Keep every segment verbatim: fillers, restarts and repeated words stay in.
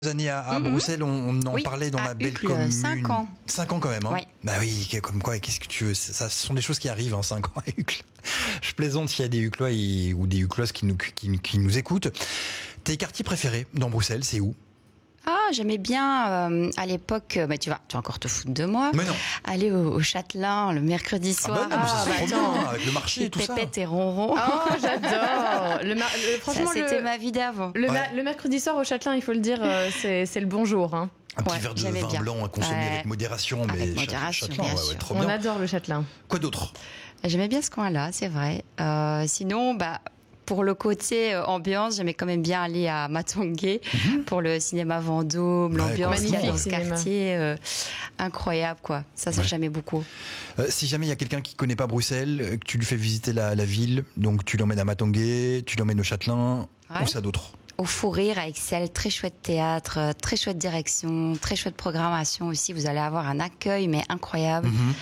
années à, à Mhm. Bruxelles, on, on en Oui, parlait dans à la belle Uccle, commune. cinq ans. Cinq ans quand même, hein. Ouais. Bah oui, comme quoi, qu'est-ce que tu veux, ça, ce sont des choses qui arrivent, hein, cinq ans à Uccle. Je plaisante s'il y a des Uclois et- ou des Ucloises qui nous, qui, qui nous écoutent. Tes quartiers préférés dans Bruxelles, c'est où? Ah, j'aimais bien euh, à l'époque, euh, bah, tu vas, tu vas encore te foutre de moi, Mais non. aller au, au Châtelain le mercredi Ah soir. bah non, mais ça, Ah, c'est bah trop attends. bien, avec le marché Et et tout ça. pépette et ronron. Oh, j'adore. Le, mar- le- Ça, franchement, c'était le, ma vie d'avant. le, ma- Ouais. le mercredi soir au Châtelain, il faut le dire, euh, c'est, c'est le bonjour. Hein. Un petit Ouais, verre de j'aimais vin bien. blanc à consommer Ouais. avec modération, mais Avec Châ- modération, Châtelain, bien ouais, ouais, sûr. trop On bien. adore le Châtelain. Quoi d'autre? J'aimais bien ce coin-là, c'est vrai. Euh, sinon, bah, pour le côté euh, ambiance, j'aimais quand même bien aller à Matongué Mhm. pour le cinéma Vendôme, Ouais, l'ambiance qu'il y a complètement, dans ce cinéma. quartier. euh, incroyable, quoi. Ça, ça Ouais. j'aimais beaucoup. Euh, si jamais il y a quelqu'un qui connaît pas Bruxelles, euh, que tu lui fais visiter la, la ville, donc tu l'emmènes à Matongué, tu l'emmènes au Châtelain, Ouais. ou ça d'autre? Au Fou Rire à Excel, très chouette théâtre, euh, très chouette direction, très chouette programmation aussi. Vous allez avoir un accueil, mais incroyable. Mhm.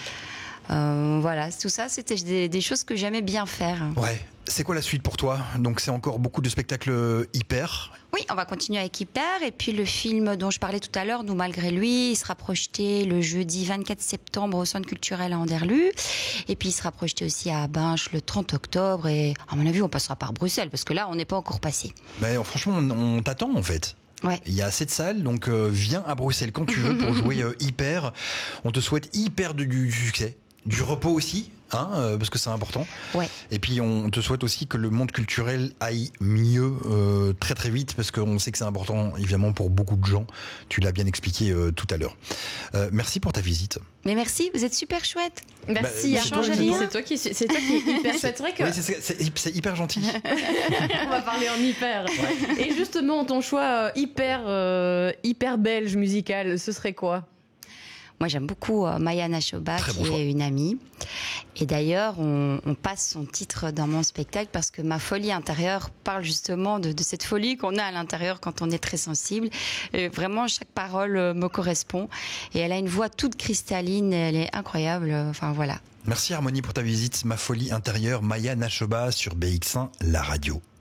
Euh, voilà, tout ça, c'était des, des choses que j'aimais bien faire. Ouais. C'est quoi la suite pour toi? Donc c'est encore beaucoup de spectacles hyper. Oui, on va continuer avec Hyper. Et puis le film dont je parlais tout à l'heure, Nous malgré lui, il sera projeté le jeudi vingt-quatre septembre au Centre culturel à Anderlu. Et puis il sera projeté aussi à Binche le trente octobre. Et à mon avis, on passera par Bruxelles, parce que là, on n'est pas encore passé. Ben, franchement, on, on t'attend en fait. Ouais. Il y a assez de salles, donc euh, viens à Bruxelles quand tu veux pour jouer euh, hyper. On te souhaite hyper de, du succès, du repos aussi, hein, euh, parce que c'est important. Ouais. Et puis on te souhaite aussi que le monde culturel aille mieux euh, très très vite, parce qu'on sait que c'est important évidemment pour beaucoup de gens. Tu l'as bien expliqué euh, tout à l'heure. Euh, merci pour ta visite. Mais merci, vous êtes super chouette. Merci, Bah, hein. c'est toi, Angéline. c'est toi. C'est toi qui, c'est toi qui est hyper. C'est vrai que Oui, c'est, c'est- c'est- c'est hyper gentil. on va parler en hyper. Et justement, ton choix euh, hyper, euh, hyper belge musical, ce serait quoi? Moi, j'aime beaucoup euh, Maya Nashoba, Très qui bon choix. est une amie. Et d'ailleurs, on, on passe son titre dans mon spectacle parce que ma folie intérieure parle justement de, de cette folie qu'on a à l'intérieur quand on est très sensible. Et vraiment, chaque parole euh, me correspond. Et elle a une voix toute cristalline, elle est incroyable. Enfin, voilà. Merci Harmonie pour ta visite. Ma folie intérieure, Maya Nashoba sur B X un, la radio.